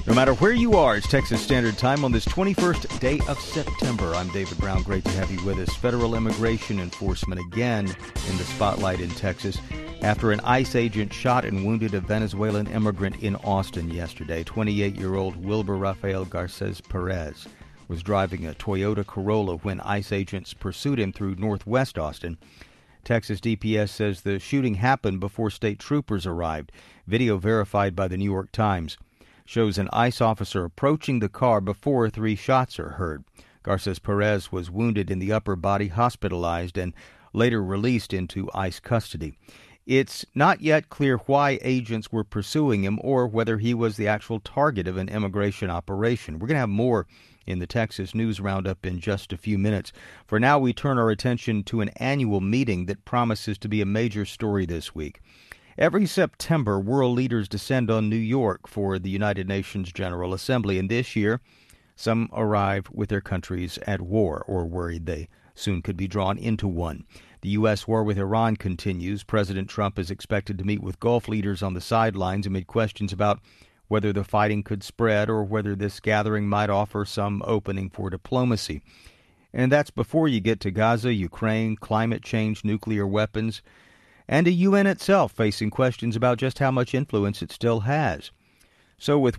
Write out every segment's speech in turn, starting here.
No matter where you are, it's Texas Standard Time on this 21st day of September. I'm David Brown. Great to have you with us. Federal immigration enforcement again in the spotlight in Texas after an ICE agent shot and wounded a Venezuelan immigrant in Austin yesterday. 28-year-old Wilber Rafael Garces Perez was driving a Toyota Corolla when ICE agents pursued him through northwest Austin. Texas DPS says the shooting happened before state troopers arrived. Video verified by the New York Times shows an ICE officer approaching the car before 3 shots are heard. Garces Perez was wounded in the upper body, hospitalized, and later released into ICE custody. It's not yet clear why agents were pursuing him or whether he was the actual target of an immigration operation. We're going to have more in the Texas News Roundup in just a few minutes. For now, we turn our attention to an annual meeting that promises to be a major story this week. Every September, world leaders descend on New York for the United Nations General Assembly, and this year, some arrive with their countries at war or worried they soon could be drawn into one. The U.S. war with Iran continues. President Trump is expected to meet with Gulf leaders on the sidelines amid questions about whether the fighting could spread or whether this gathering might offer some opening for diplomacy. And that's before you get to Gaza, Ukraine, climate change, nuclear weapons, and a UN itself facing questions about just how much influence it still has. So with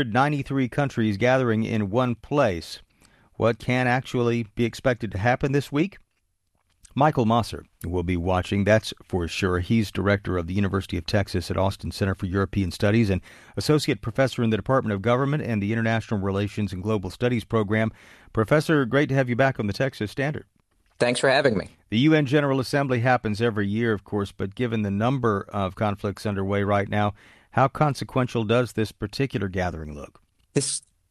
193 countries gathering in one place, what can actually be expected to happen this week? Michael Mosser will be watching, that's for sure. He's director of the University of Texas at Austin Center for European Studies and associate professor in the Department of Government and the International Relations and Global Studies program. Professor, great to have you back on the Texas Standard. Thanks for having me. The UN General Assembly happens every year, of course, but given the number of conflicts underway right now, how consequential does this particular gathering look? This